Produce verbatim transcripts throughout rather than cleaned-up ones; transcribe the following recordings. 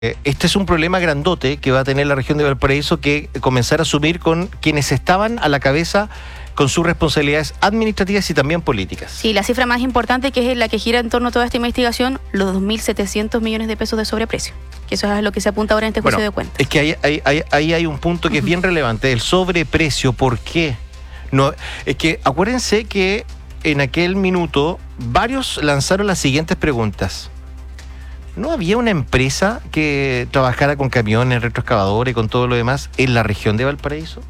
Este es un problema grandote que va a tener la región de Valparaíso que comenzar a asumir con quienes estaban a la cabeza con sus responsabilidades administrativas y también políticas. Sí, la cifra más importante, que es la que gira en torno a toda esta investigación, los dos mil setecientos millones de pesos de sobreprecio. Que eso es lo que se apunta ahora en este juicio bueno, de cuentas. Es que ahí hay, hay, hay, hay un punto que uh-huh. es bien relevante, el sobreprecio. ¿Por qué? No, es que acuérdense que en aquel minuto varios lanzaron las siguientes preguntas. ¿No había una empresa que trabajara con camiones, retroexcavadores y con todo lo demás en la región de Valparaíso?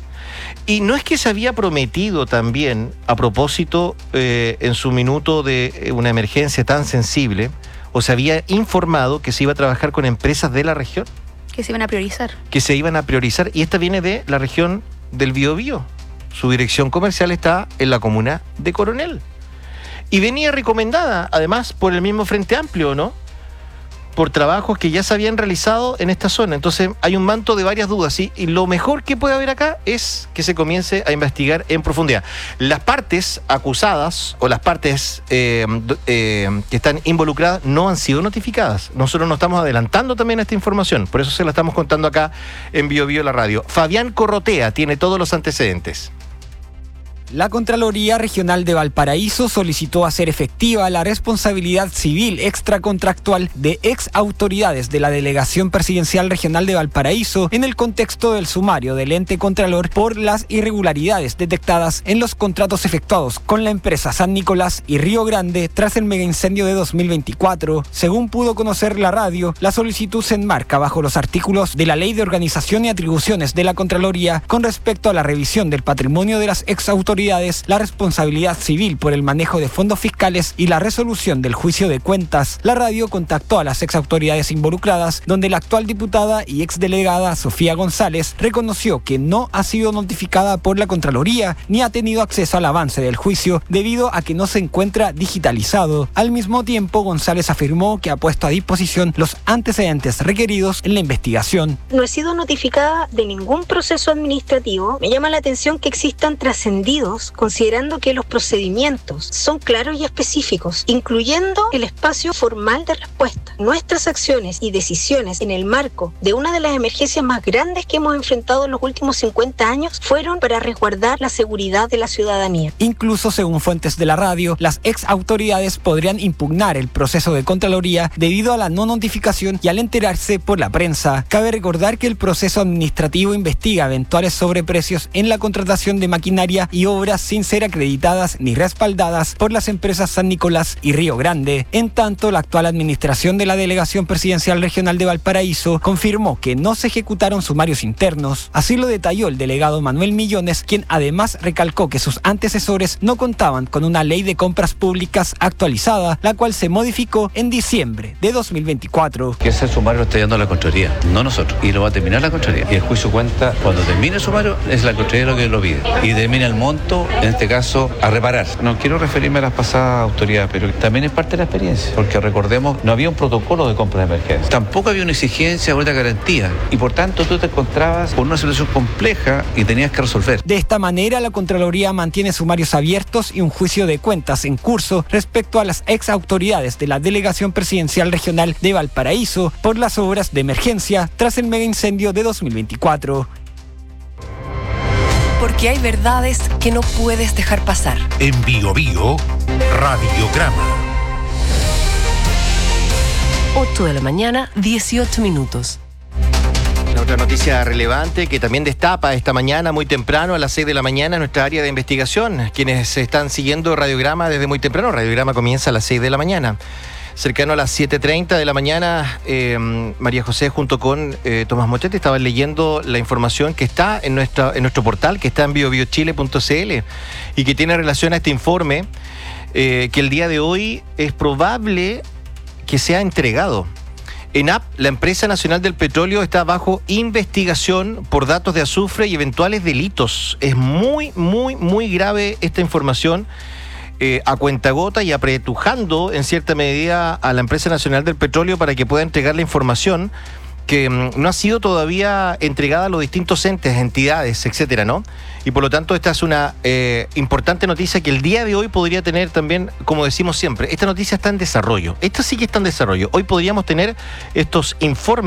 Y no es que se había prometido también, a propósito, eh, en su minuto de una emergencia tan sensible, o se había informado que se iba a trabajar con empresas de la región. Que se iban a priorizar. Que se iban a priorizar, y esta viene de la región del Biobío. Su dirección comercial está en la comuna de Coronel. Y venía recomendada, además, por el mismo Frente Amplio, ¿no? Por trabajos que ya se habían realizado en esta zona. Entonces hay un manto de varias dudas, ¿sí? Y lo mejor que puede haber acá es que se comience a investigar en profundidad. Las partes acusadas o las partes eh, eh, que están involucradas no han sido notificadas. Nosotros nos estamos adelantando también a esta información, por eso se la estamos contando acá en Bio Bio la radio. Fabián Corrotea tiene todos los antecedentes. La Contraloría Regional de Valparaíso solicitó hacer efectiva la responsabilidad civil extracontractual de ex autoridades de la Delegación Presidencial Regional de Valparaíso en el contexto del sumario del ente Contralor por las irregularidades detectadas en los contratos efectuados con la empresa San Nicolás y Río Grande tras el megaincendio de dos mil veinticuatro. Según pudo conocer la radio, la solicitud se enmarca bajo los artículos de la Ley de Organización y Atribuciones de la Contraloría con respecto a la revisión del patrimonio de las ex autoridades, la responsabilidad civil por el manejo de fondos fiscales y la resolución del juicio de cuentas. La radio contactó a las ex autoridades involucradas, donde la actual diputada y exdelegada Sofía González reconoció que no ha sido notificada por la Contraloría ni ha tenido acceso al avance del juicio debido a que no se encuentra digitalizado. Al mismo tiempo, González afirmó que ha puesto a disposición los antecedentes requeridos en la investigación. No he sido notificada de ningún proceso administrativo. Me llama la atención que existan trascendidos considerando que los procedimientos son claros y específicos, incluyendo el espacio formal de respuesta. Nuestras acciones y decisiones en el marco de una de las emergencias más grandes que hemos enfrentado en los últimos cincuenta años fueron para resguardar la seguridad de la ciudadanía. Incluso según fuentes de la radio, las ex autoridades podrían impugnar el proceso de Contraloría debido a la no notificación y al enterarse por la prensa. Cabe recordar que el proceso administrativo investiga eventuales sobreprecios en la contratación de maquinaria y obras sin ser acreditadas ni respaldadas por las empresas San Nicolás y Río Grande. En tanto, la actual administración de la Delegación Presidencial Regional de Valparaíso confirmó que no se ejecutaron sumarios internos. Así lo detalló el delegado Manuel Millones, quien además recalcó que sus antecesores no contaban con una ley de compras públicas actualizada, la cual se modificó en diciembre de dos mil veinticuatro. Que ese sumario lo está llevando la Contraloría, no nosotros. Y lo va a terminar la Contraloría. Y el juicio cuenta, cuando termine el sumario, es la Contraloría lo que lo pide. Y termina el monto, en este caso, a reparar. No quiero referirme a las pasadas autoridades, pero también es parte de la experiencia, porque recordemos, no había un protocolo de compra de emergencia. Tampoco había una exigencia o una garantía, y por tanto tú te encontrabas con una situación compleja y tenías que resolver. De esta manera, la Contraloría mantiene sumarios abiertos y un juicio de cuentas en curso respecto a las ex autoridades de la Delegación Presidencial Regional de Valparaíso por las obras de emergencia tras el megaincendio de dos mil veinticuatro. Porque hay verdades que no puedes dejar pasar. En Bio Bio, Radiograma. ocho de la mañana, dieciocho minutos. La otra noticia relevante que también destapa esta mañana, muy temprano, a las seis de la mañana, nuestra área de investigación. Quienes están siguiendo Radiograma desde muy temprano, Radiograma comienza a las seis de la mañana. Cercano a las siete treinta de la mañana, eh, María José junto con eh, Tomás Mochetti estaban leyendo la información que está en, nuestra, en nuestro portal, que está en bio bio chile punto c l y que tiene relación a este informe eh, que el día de hoy es probable que sea entregado. ENAP, la Empresa Nacional del Petróleo, está bajo investigación por datos de azufre y eventuales delitos. Es muy, muy, muy grave esta información. Eh, a cuentagota y apretujando en cierta medida a la Empresa Nacional del Petróleo para que pueda entregar la información que mm, no ha sido todavía entregada a los distintos entes, entidades, etcétera, ¿no? Y por lo tanto esta es una eh, importante noticia que el día de hoy podría tener también, como decimos siempre, esta noticia está en desarrollo. Esta sí que está en desarrollo. Hoy podríamos tener estos informes